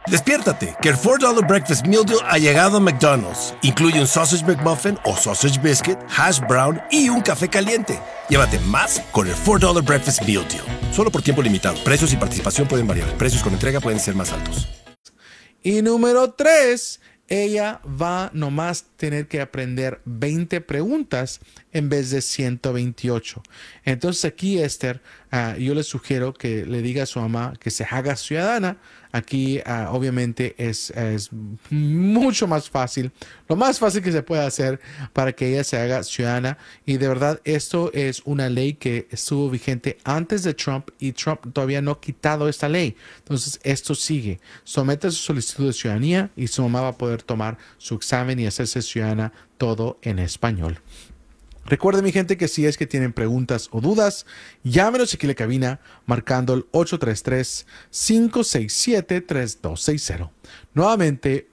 Despiértate, que el $4 Breakfast Meal Deal ha llegado a McDonald's. Incluye un Sausage McMuffin o Sausage Biscuit, Hash Brown y un café caliente. Llévate más con el $4 Breakfast Meal Deal. Solo por tiempo limitado. Precios y participación pueden variar. Precios con entrega pueden ser más altos. Y número 3, ella va nomás tener que aprender 20 preguntas en vez de 128. Entonces aquí, Esther, yo le sugiero que le diga a su mamá que se haga ciudadana. Aquí obviamente es mucho más fácil, lo más fácil que se puede hacer para que ella se haga ciudadana. Y de verdad esto es una ley que estuvo vigente antes de Trump y Trump todavía no ha quitado esta ley. Entonces esto sigue. Somete su solicitud de ciudadanía y su mamá va a poder tomar su examen y hacerse ciudadana todo en español. Recuerden, mi gente, que si es que tienen preguntas o dudas, llámenos aquí a la cabina marcando el 833-567-3260. Nuevamente,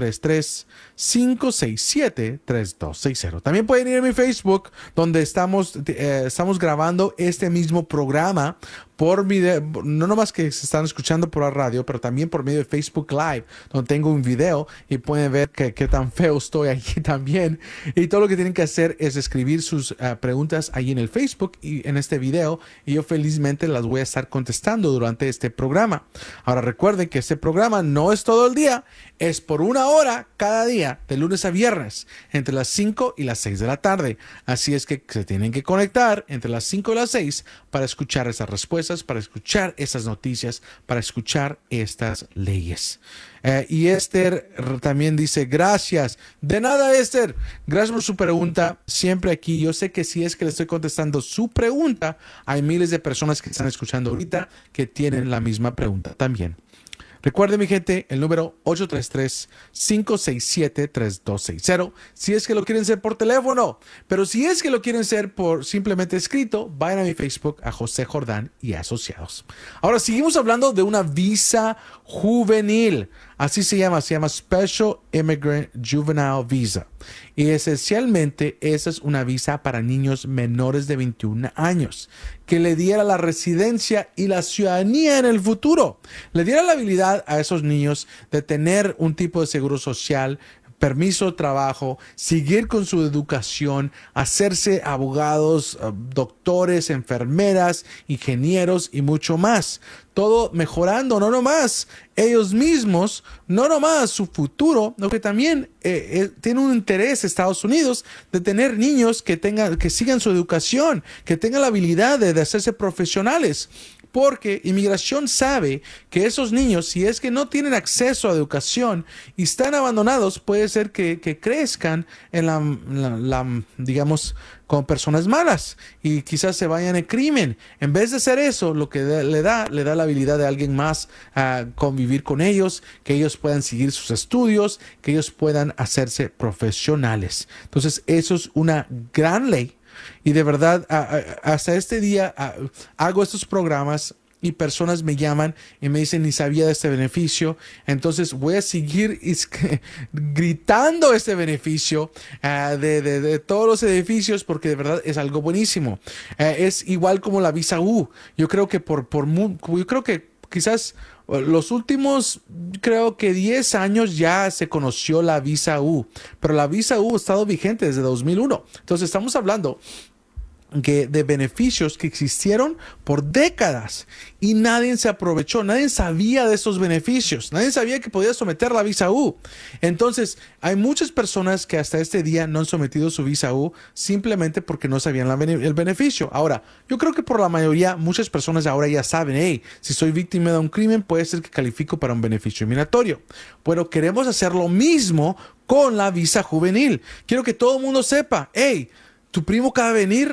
833-567-3260. También pueden ir a mi Facebook, donde estamos grabando este mismo programa por video, no nomás que se están escuchando por la radio, pero también por medio de Facebook Live, donde tengo un video y pueden ver qué tan feo estoy aquí también. Y todo lo que tienen que hacer es escribir sus preguntas ahí en el Facebook y en este video, y yo felizmente las voy a estar contestando durante este programa. Ahora recuerden que este programa no es todo el día, es por 1 hora cada día, de lunes a viernes, entre las 5 y las 6 de la tarde. Así es que se tienen que conectar entre las 5 y las 6 para escuchar esas respuestas, para escuchar esas noticias, para escuchar estas leyes. Y Esther también dice, gracias. De nada, Esther. Gracias por su pregunta. Siempre aquí. Yo sé que si es que le estoy contestando su pregunta, hay miles de personas que están escuchando ahorita que tienen la misma pregunta también. Recuerden, mi gente, el número 833-567-3260. Si es que lo quieren hacer por teléfono. Pero si es que lo quieren hacer por simplemente escrito, vayan a mi Facebook, a José Jordán y Asociados. Ahora, seguimos hablando de una visa juvenil. Así se llama Special Immigrant Juvenile Visa. Y esencialmente esa es una visa para niños menores de 21 años, que le diera la residencia y la ciudadanía en el futuro. Le diera la habilidad a esos niños de tener un tipo de seguro social, permiso de trabajo, seguir con su educación, hacerse abogados, doctores, enfermeras, ingenieros y mucho más. Todo mejorando, no nomás ellos mismos, no nomás su futuro, lo que también tiene un interés Estados Unidos de tener niños que sigan su educación, que tengan la habilidad de hacerse profesionales. Porque inmigración sabe que esos niños, si es que no tienen acceso a educación y están abandonados, puede ser que crezcan en digamos, con personas malas y quizás se vayan al crimen. En vez de hacer eso, lo que le da la habilidad de alguien más a convivir con ellos, que ellos puedan seguir sus estudios, que ellos puedan hacerse profesionales. Entonces, eso es una gran ley. Y de verdad, hasta este día hago estos programas y personas me llaman y me dicen, ni sabía de este beneficio. Entonces voy a seguir gritando este beneficio de todos los edificios, porque de verdad es algo buenísimo. Es igual como la visa U. Yo creo que quizás los últimos, creo que 10 años ya se conoció la visa U, pero la visa U ha estado vigente desde 2001. Entonces estamos hablando de beneficios que existieron por décadas y nadie se aprovechó, nadie sabía de esos beneficios, nadie sabía que podía someter la visa U. Entonces hay muchas personas que hasta este día no han sometido su visa U simplemente porque no sabían el beneficio. Ahora, yo creo que por la mayoría, muchas personas ahora ya saben, hey, si soy víctima de un crimen, puede ser que califico para un beneficio migratorio. Pero queremos hacer lo mismo con la visa juvenil. Quiero que todo el mundo sepa, hey, tu primo acaba de venir,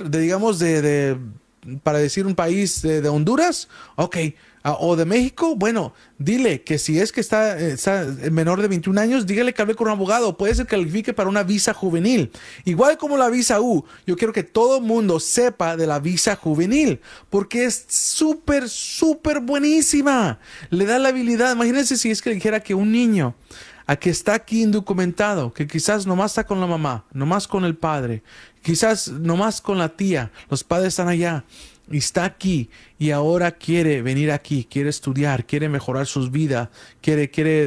para decir un país de Honduras, ok, o de México, bueno, dile que si es que está menor de 21 años, dígale que hable con un abogado, puede ser que califique para una visa juvenil. Igual como la visa U, yo quiero que todo el mundo sepa de la visa juvenil, porque es súper, súper buenísima. Le da la habilidad, imagínense si es que dijera que un niño a que está aquí indocumentado, que quizás nomás está con la mamá, nomás con el padre, quizás nomás con la tía, los padres están allá, y está aquí y ahora quiere venir aquí, quiere estudiar, quiere mejorar sus vidas, quiere